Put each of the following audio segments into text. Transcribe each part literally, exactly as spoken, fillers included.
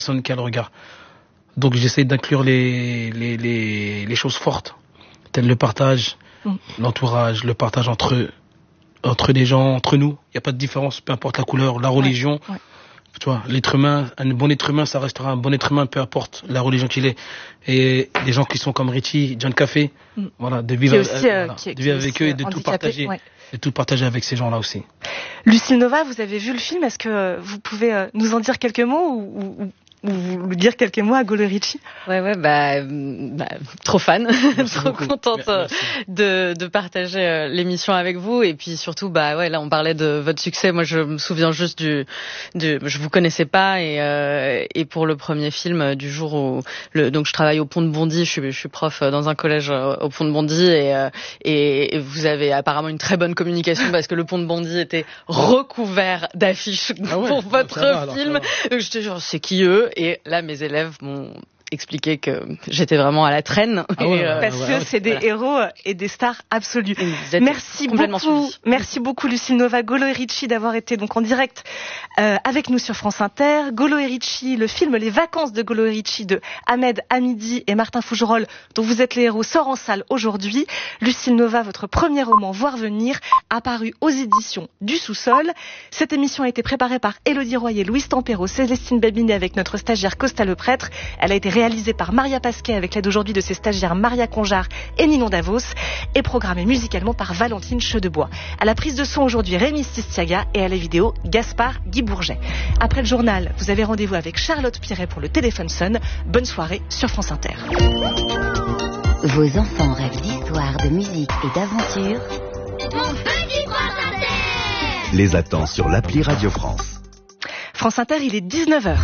personne qui a le regard. Donc j'essaie d'inclure les, les, les, les choses fortes, telles le partage, mmh. l'entourage, le partage entre, entre les gens, entre nous. Il n'y a pas de différence, peu importe la couleur, la religion. Ouais, ouais. Tu vois, l'être humain, un bon être humain, ça restera un bon être humain, peu importe la religion qu'il est. Et des gens qui sont comme Richie, John Café, mmh. voilà, de vivre, aussi, euh, voilà, qui, de vivre avec eux et de handicapé, tout partager. Ouais. De tout partager avec ces gens-là aussi. Lucille Nova, vous avez vu le film, est-ce que vous pouvez nous en dire quelques mots ou, ou... ou vous dire quelques mots à Golo et Richie? Ouais, ouais, bah, bah trop fan, trop beaucoup. contente Merci. de de partager euh, l'émission avec vous et puis surtout, bah ouais, là on parlait de votre succès. Moi, je me souviens juste du, du je vous connaissais pas et euh, et pour le premier film du jour où le donc je travaille au Pont de Bondy, je suis je suis prof dans un collège au Pont de Bondy et euh, et, et vous avez apparemment une très bonne communication parce que le Pont de Bondy était recouvert d'affiches ah ouais, pour votre va, film. Alors, j'étais genre c'est qui eux? Et là, mes élèves m'ont expliqué que j'étais vraiment à la traîne. Ah ouais, et, euh, parce ouais, que ouais, c'est des voilà. héros et des stars absolues. Merci beaucoup, suivi. merci beaucoup Lucille Nova, Golo et Richie d'avoir été donc en direct euh, avec nous sur France Inter. Golo et Richie, le film Les Vacances de Golo et Richie de Ahmed Hamidi et Martin Fougerolles, dont vous êtes les héros, sort en salle aujourd'hui. Lucille Nova, votre premier roman Voir venir, apparu aux éditions du Sous-sol. Cette émission a été préparée par Élodie Royer, Louise Tempero, Célestine Babinet avec notre stagiaire Costa Le Prêtre. Elle a été réalisée par Maria Pasquet avec l'aide aujourd'hui de ses stagiaires Maria Conjar et Ninon Davos et programmée musicalement par Valentine Chedebois. À la prise de son aujourd'hui Rémi Stistiaga et à la vidéo Gaspard Guy Bourget. Après le journal, vous avez rendez-vous avec Charlotte Piret pour le Téléphone Sun. Bonne soirée sur France Inter. Vos enfants rêvent d'histoire, de musique et d'aventure. Mon petit France Inter les attend sur l'appli Radio France. France Inter, il est dix-neuf heures.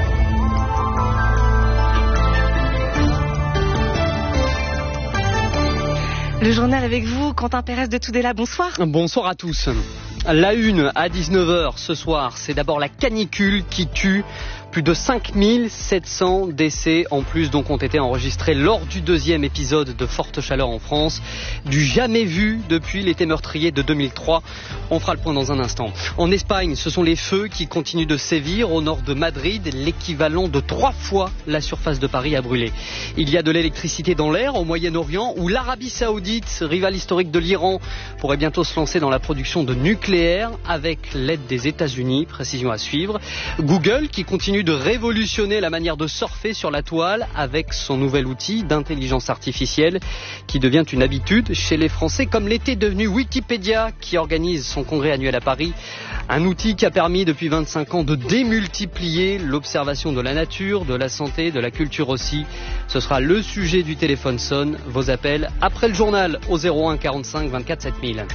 Le journal avec vous, Quentin Pérez de Tudela, bonsoir. Bonsoir à tous. La une à dix-neuf heures ce soir, c'est d'abord la canicule qui tue. Plus de cinq mille sept cents décès en plus donc ont été enregistrés lors du deuxième épisode de forte chaleur en France, du jamais vu depuis l'été meurtrier de deux mille trois. On fera le point dans un instant. En Espagne, ce sont les feux qui continuent de sévir au nord de Madrid, l'équivalent de trois fois la surface de Paris a brûlé. Il y a de l'électricité dans l'air au Moyen-Orient où l'Arabie Saoudite, rivale historique de l'Iran, pourrait bientôt se lancer dans la production de nucléaire avec l'aide des États-Unis. Précision à suivre. Google qui continue de révolutionner la manière de surfer sur la toile avec son nouvel outil d'intelligence artificielle qui devient une habitude chez les Français, comme l'était devenu Wikipédia qui organise son congrès annuel à Paris. Un outil qui a permis depuis vingt-cinq ans de démultiplier l'observation de la nature, de la santé, de la culture aussi. Ce sera le sujet du Téléphone Sonne. Vos appels après le journal au zéro un quarante-cinq vingt-quatre sept mille.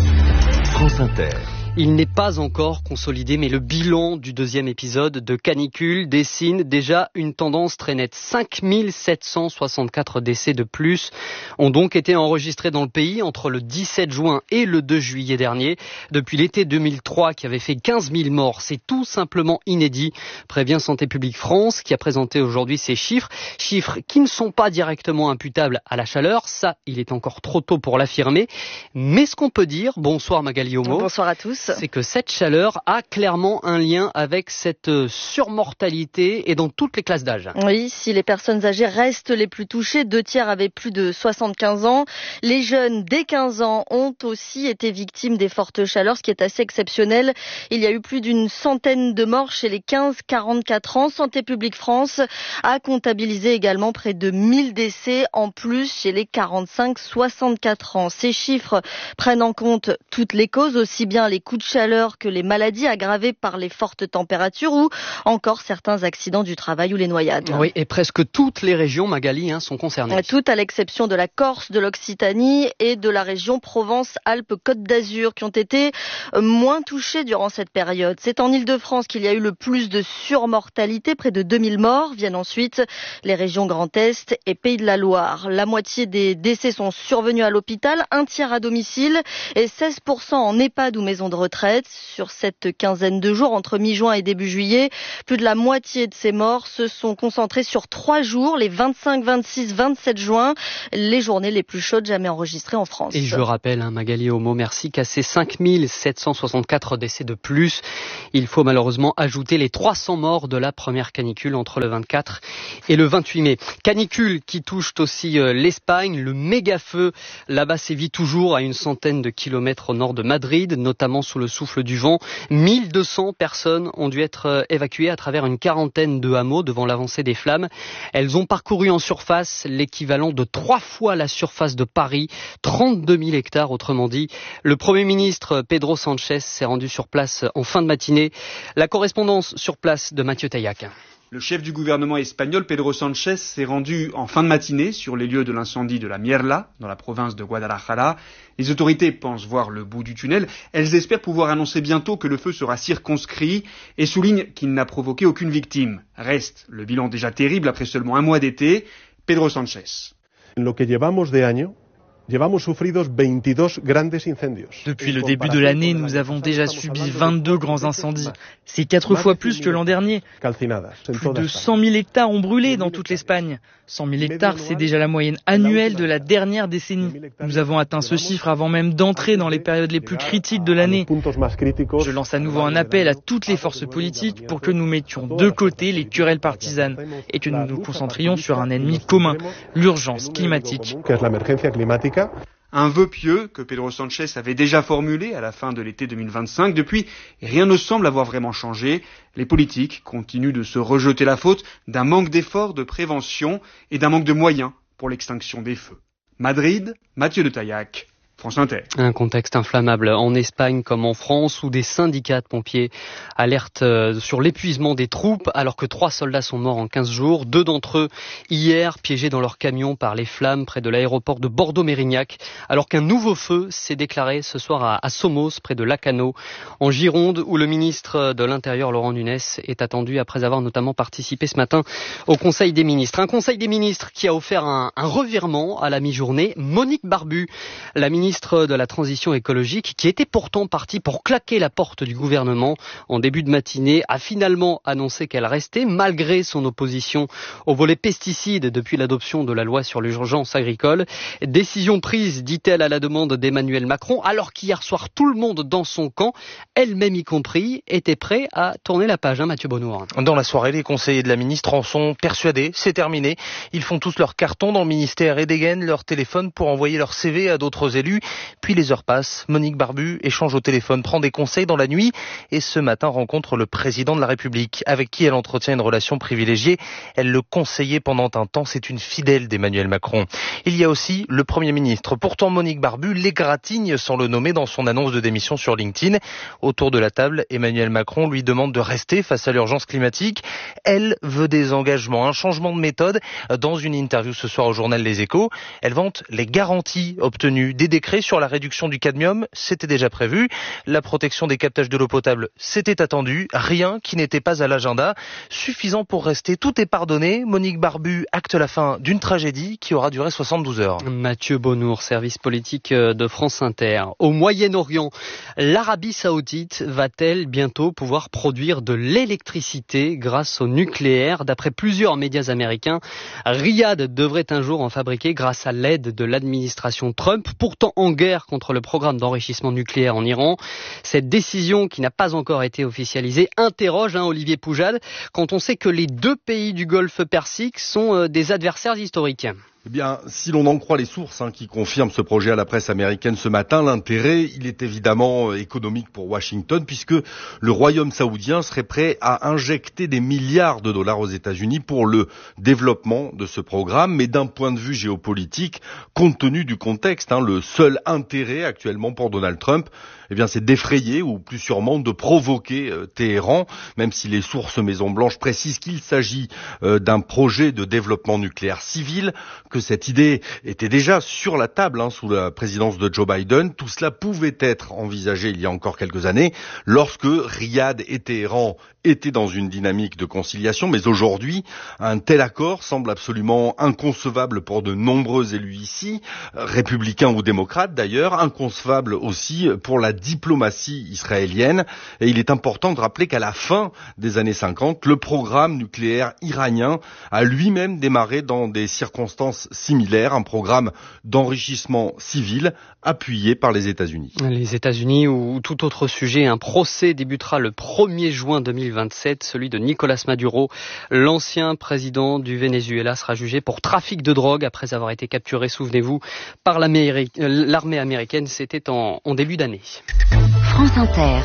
France Inter. Il n'est pas encore consolidé, mais le bilan du deuxième épisode de Canicule dessine déjà une tendance très nette. cinq mille sept cent soixante-quatre décès de plus ont donc été enregistrés dans le pays entre le dix-sept juin et le deux juillet dernier. Depuis l'été deux mille trois, qui avait fait quinze mille morts, c'est tout simplement inédit, prévient Santé publique France, qui a présenté aujourd'hui ces chiffres. Chiffres qui ne sont pas directement imputables à la chaleur, ça, il est encore trop tôt pour l'affirmer. Mais ce qu'on peut dire, bonsoir Magali Homo. Bonsoir à tous. C'est que cette chaleur a clairement un lien avec cette surmortalité et dans toutes les classes d'âge. Oui, si les personnes âgées restent les plus touchées, deux tiers avaient plus de soixante-quinze ans. Les jeunes dès quinze ans ont aussi été victimes des fortes chaleurs, ce qui est assez exceptionnel. Il y a eu plus d'une centaine de morts chez les quinze à quarante-quatre ans. Santé publique France a comptabilisé également près de mille décès en plus chez les quarante-cinq à soixante-quatre ans. Ces chiffres prennent en compte toutes les causes, aussi bien les coups de chaleur que les maladies aggravées par les fortes températures ou encore certains accidents du travail ou les noyades. Oui, et presque toutes les régions, Magali, hein, sont concernées. Toutes à l'exception de la Corse, de l'Occitanie et de la région Provence-Alpes-Côte d'Azur qui ont été moins touchées durant cette période. C'est en Île-de-France qu'il y a eu le plus de surmortalité, près de deux mille morts. Viennent ensuite les régions Grand Est et Pays de la Loire. La moitié des décès sont survenus à l'hôpital, un tiers à domicile et seize pour cent en EHPAD ou maison de retraite. Sur cette quinzaine de jours, entre mi-juin et début juillet, plus de la moitié de ces morts se sont concentrés sur trois jours, les vingt-cinq, vingt-six, vingt-sept juin, les journées les plus chaudes jamais enregistrées en France. Et je rappelle, hein, Magali Homo, merci, qu'à ces cinq mille sept cent soixante-quatre décès de plus, il faut malheureusement ajouter les trois cents morts de la première canicule entre le vingt-quatre et le vingt-huit mai. Canicule qui touche aussi euh, l'Espagne, le méga-feu là-bas sévit toujours à une centaine de kilomètres au nord de Madrid, notamment sous le souffle du vent. mille deux cents personnes ont dû être évacuées à travers une quarantaine de hameaux devant l'avancée des flammes. Elles ont parcouru en surface l'équivalent de trois fois la surface de Paris, trente-deux mille hectares autrement dit. Le Premier ministre Pedro Sánchez s'est rendu sur place en fin de matinée. La correspondance sur place de Mathieu Taillac. Le chef du gouvernement espagnol, Pedro Sánchez, s'est rendu en fin de matinée sur les lieux de l'incendie de la Mierla, dans la province de Guadalajara. Les autorités pensent voir le bout du tunnel. Elles espèrent pouvoir annoncer bientôt que le feu sera circonscrit et soulignent qu'il n'a provoqué aucune victime. Reste le bilan déjà terrible après seulement un mois d'été. Pedro Sánchez. Lo que llevamos de año. Depuis le début de l'année, nous avons déjà subi vingt-deux grands incendies. C'est quatre fois plus que l'an dernier. Plus de cent mille hectares ont brûlé dans toute l'Espagne. cent mille hectares, c'est déjà la moyenne annuelle de la dernière décennie. Nous avons atteint ce chiffre avant même d'entrer dans les périodes les plus critiques de l'année. Je lance à nouveau un appel à toutes les forces politiques pour que nous mettions de côté les querelles partisanes et que nous nous concentrions sur un ennemi commun, l'urgence climatique. Un vœu pieux que Pedro Sánchez avait déjà formulé à la fin de l'été deux mille vingt-cinq. Depuis, rien ne semble avoir vraiment changé. Les politiques continuent de se rejeter la faute d'un manque d'efforts de prévention et d'un manque de moyens pour l'extinction des feux. Madrid, Mathieu de Taillac, France Inter. Un contexte inflammable en Espagne comme en France où des syndicats de pompiers alertent sur l'épuisement des troupes alors que trois soldats sont morts en quinze jours. Deux d'entre eux hier piégés dans leur camion par les flammes près de l'aéroport de Bordeaux-Mérignac alors qu'un nouveau feu s'est déclaré ce soir à, à Somos près de Lacano en Gironde où le ministre de l'Intérieur Laurent Nunez est attendu après avoir notamment participé ce matin au Conseil des ministres. Un Conseil des ministres qui a offert un, un revirement à la mi-journée. Monique Barbu, la ministre ministre de la Transition écologique, qui était pourtant partie pour claquer la porte du gouvernement en début de matinée, a finalement annoncé qu'elle restait, malgré son opposition au volet pesticides depuis l'adoption de la loi sur l'urgence agricole. Décision prise, dit-elle, à la demande d'Emmanuel Macron, alors qu'hier soir, tout le monde dans son camp, elle-même y compris, était prêt à tourner la page, hein, Mathieu Bonnour. Dans la soirée, les conseillers de la ministre en sont persuadés, c'est terminé. Ils font tous leur carton dans le ministère et dégainent leur téléphone pour envoyer leur C V à d'autres élus. Puis les heures passent, Monique Barbu échange au téléphone, prend des conseils dans la nuit et ce matin rencontre le président de la République avec qui elle entretient une relation privilégiée. Elle le conseillait pendant un temps, c'est une fidèle d'Emmanuel Macron. Il y a aussi le Premier ministre. Pourtant Monique Barbu l'égratigne sans le nommer dans son annonce de démission sur LinkedIn. Autour de la table, Emmanuel Macron lui demande de rester face à l'urgence climatique. Elle veut des engagements, un changement de méthode. Dans une interview ce soir au journal Les Échos, elle vante les garanties obtenues, des décrets sur la réduction du cadmium, c'était déjà prévu. La protection des captages de l'eau potable, c'était attendu. Rien qui n'était pas à l'agenda. Suffisant pour rester, tout est pardonné. Monique Barbu acte la fin d'une tragédie qui aura duré soixante-douze heures. Mathieu Bonnour, service politique de France Inter. Au Moyen-Orient, l'Arabie Saoudite va-t-elle bientôt pouvoir produire de l'électricité grâce au nucléaire? D'après plusieurs médias américains, Riyad devrait un jour en fabriquer grâce à l'aide de l'administration Trump, pourtant en guerre contre le programme d'enrichissement nucléaire en Iran. Cette décision, qui n'a pas encore été officialisée, interroge hein, Olivier Poujade, quand on sait que les deux pays du Golfe Persique sont euh, des adversaires historiques. Eh bien, si l'on en croit les sources hein, qui confirment ce projet à la presse américaine ce matin, l'intérêt, il est évidemment économique pour Washington, puisque le Royaume saoudien serait prêt à injecter des milliards de dollars aux États-Unis pour le développement de ce programme. Mais d'un point de vue géopolitique, compte tenu du contexte, hein, le seul intérêt actuellement pour Donald Trump, eh bien, c'est d'effrayer ou plus sûrement de provoquer euh, Téhéran, même si les sources Maison-Blanche précisent qu'il s'agit euh, d'un projet de développement nucléaire civil, que cette idée était déjà sur la table hein, sous la présidence de Joe Biden. Tout cela pouvait être envisagé il y a encore quelques années, lorsque Riyad et Téhéran étaient dans une dynamique de conciliation. Mais aujourd'hui, un tel accord semble absolument inconcevable pour de nombreux élus ici, républicains ou démocrates d'ailleurs, inconcevable aussi pour la diplomatie israélienne. Et il est important de rappeler qu'à la fin des années cinquante, le programme nucléaire iranien a lui-même démarré dans des circonstances similaires, un programme d'enrichissement civil appuyé par les États-Unis. Les États-Unis ou tout autre sujet, un procès débutera le premier juin deux mille vingt-sept. Celui de Nicolas Maduro, l'ancien président du Venezuela, sera jugé pour trafic de drogue après avoir été capturé, souvenez-vous, par l'armée américaine. C'était en, en début d'année. France Inter.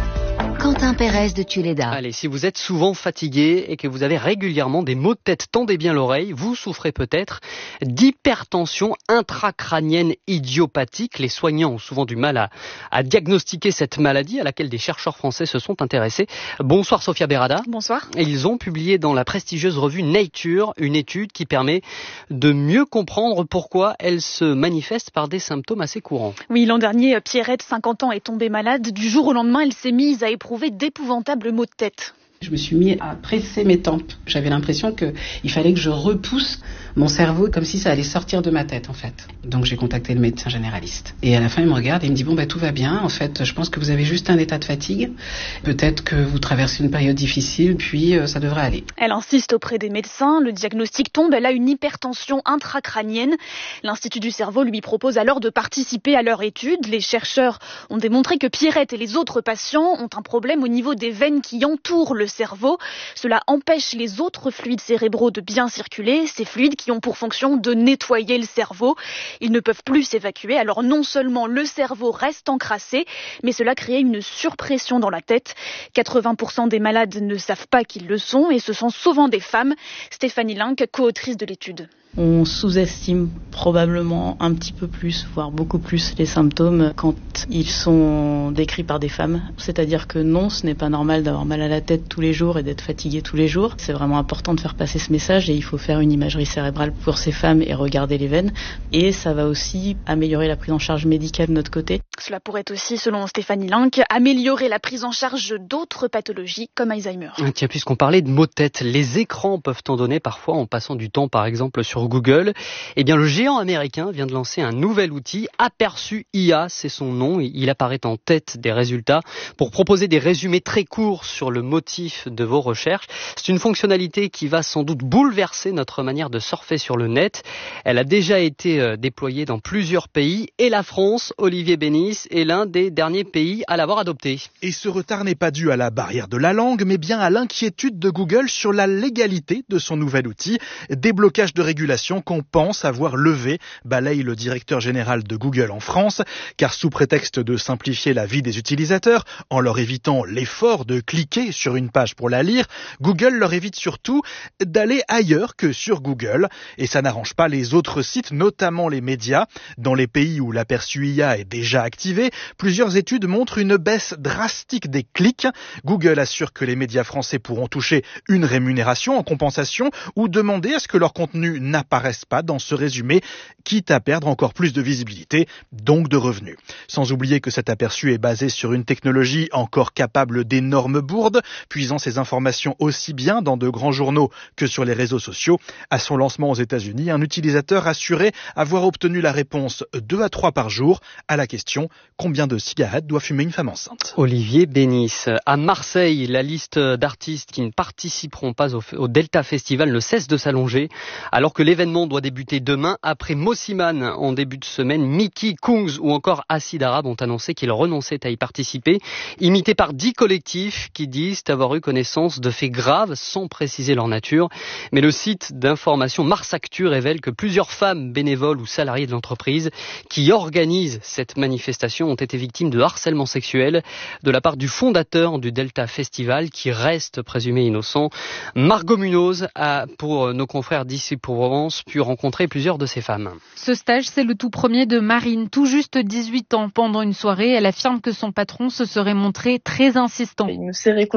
Quentin Pérez de Tuleda. Allez, si vous êtes souvent fatigué et que vous avez régulièrement des maux de tête, tendez bien l'oreille, vous souffrez peut-être d'hypertension intracrânienne idiopathique. Les soignants ont souvent du mal à, à diagnostiquer cette maladie à laquelle des chercheurs français se sont intéressés. Bonsoir Sofia Berada. Bonsoir. Et ils ont publié dans la prestigieuse revue Nature une étude qui permet de mieux comprendre pourquoi elle se manifeste par des symptômes assez courants. Oui, l'an dernier, Pierrette, cinquante ans, est tombée malade. Du jour au lendemain, elle s'est mise à éprouver d'épouvantables maux de tête. Je me suis mis à presser mes tempes. J'avais l'impression qu'il fallait que je repousse mon cerveau comme si ça allait sortir de ma tête en fait. Donc j'ai contacté le médecin généraliste. Et à la fin il me regarde et il me dit bon bah tout va bien. En fait je pense que vous avez juste un état de fatigue. Peut-être que vous traversez une période difficile puis euh, ça devrait aller. Elle insiste auprès des médecins. Le diagnostic tombe. Elle a une hypertension intracrânienne. L'Institut du cerveau lui propose alors de participer à leur étude. Les chercheurs ont démontré que Pierrette et les autres patients ont un problème au niveau des veines qui entourent le cerveau. Cela empêche les autres fluides cérébraux de bien circuler. Ces fluides qui ont pour fonction de nettoyer le cerveau. Ils ne peuvent plus s'évacuer, alors non seulement le cerveau reste encrassé, mais cela crée une surpression dans la tête. quatre-vingts pour cent des malades ne savent pas qu'ils le sont et ce sont souvent des femmes. Stéphanie Link, co-autrice de l'étude. On sous-estime probablement un petit peu plus, voire beaucoup plus, les symptômes quand ils sont décrits par des femmes. C'est-à-dire que non, ce n'est pas normal d'avoir mal à la tête tous les jours et d'être fatigué tous les jours. C'est vraiment important de faire passer ce message et il faut faire une imagerie cérébrale pour ces femmes et regarder les veines. Et ça va aussi améliorer la prise en charge médicale de notre côté. Cela pourrait aussi, selon Stéphanie Link, améliorer la prise en charge d'autres pathologies comme Alzheimer. Tiens, puisqu'on parlait de maux de tête, les écrans peuvent en donner parfois en passant du temps, par exemple, sur Google. Eh bien, le géant américain vient de lancer un nouvel outil, Aperçu I A, c'est son nom. Il apparaît en tête des résultats pour proposer des résumés très courts sur le motif de vos recherches. C'est une fonctionnalité qui va sans doute bouleverser notre manière de surfer sur le net. Elle a déjà été déployée dans plusieurs pays et la France, Olivier Bénis, est l'un des derniers pays à l'avoir adopté. Et ce retard n'est pas dû à la barrière de la langue, mais bien à l'inquiétude de Google sur la légalité de son nouvel outil. Déblocage de régulation qu'on pense avoir levé, balaye le directeur général de Google en France, car sous prétexte de simplifier la vie des utilisateurs, en leur évitant l'effort de cliquer sur une page pour la lire, Google leur évite surtout d'aller ailleurs que sur Google. Et ça n'arrange pas les autres sites, notamment les médias. Dans les pays où l'Aperçu I A est déjà activé, plusieurs études montrent une baisse drastique des clics. Google assure que les médias français pourront toucher une rémunération en compensation ou demander à ce que leur contenu n'apparaissent pas dans ce résumé, quitte à perdre encore plus de visibilité, donc de revenus. Sans oublier que cet aperçu est basé sur une technologie encore capable d'énormes bourdes, puisant ses informations aussi bien dans de grands journaux que sur les réseaux sociaux. À son lancement aux États-Unis, un utilisateur assurait avoir obtenu la réponse deux à trois par jour à la question « Combien de cigarettes doit fumer une femme enceinte ?» Olivier Bénis. À Marseille, la liste d'artistes qui ne participeront pas au, au Delta Festival ne cesse de s'allonger, alors que l'événement doit débuter demain. Après Mossiman en début de semaine, Mickey, Kungs ou encore Acid Arabe ont annoncé qu'ils renonçaient à y participer, imités par dix collectifs qui disent avoir eu connaissance de faits graves sans préciser leur nature. Mais le site d'information Mars Actu révèle que plusieurs femmes bénévoles ou salariées de l'entreprise qui organisent cette manifestation ont été victimes de harcèlement sexuel de la part du fondateur du Delta Festival qui reste présumé innocent. Margot Munoz a, pour nos confrères d'ici pour Provence, pu rencontrer plusieurs de ces femmes. Ce stage, c'est le tout premier de Marine, tout juste dix-huit ans. Pendant une soirée, elle affirme que son patron se serait montré très insistant. Il me serrait contre lui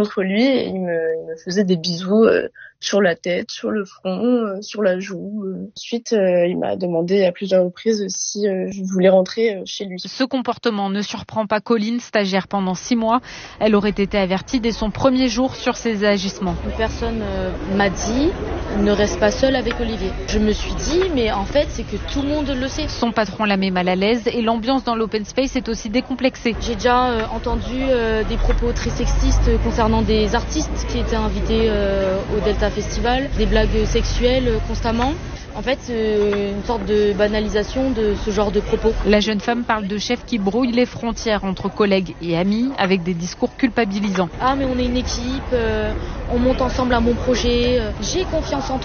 et il me, il me faisait des bisous euh, sur la tête, sur le front, euh, sur la joue. Ensuite, euh, il m'a demandé à plusieurs reprises si euh, je voulais rentrer euh, chez lui. Ce comportement ne surprend pas Colline, stagiaire pendant six mois. Elle aurait été avertie dès son premier jour sur ses agissements. Une personne euh, m'a dit « ne reste pas seule avec Olivier ». Je me suis dit « mais en fait, c'est que tout le monde le sait ». Son patron la met mal à l'aise et l'ambiance dans l'open space est aussi décomplexée. J'ai déjà euh, entendu euh, des propos très sexistes concernant des artistes qui étaient invités euh, au Delta Festival, des blagues sexuelles euh, constamment. En fait, c'est une sorte de banalisation de ce genre de propos. La jeune femme parle de chefs qui brouillent les frontières entre collègues et amis avec des discours culpabilisants. Ah mais on est une équipe, euh, on monte ensemble un bon projet, euh, j'ai confiance en toi.